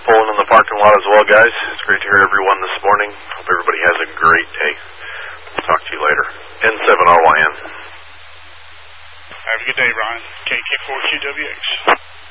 pulling in the parking lot as well, guys. It's great to hear everyone this morning. Hope everybody has a great day. We'll talk to you later. N7RYN. Have a good day, Ryan. KK4QWH.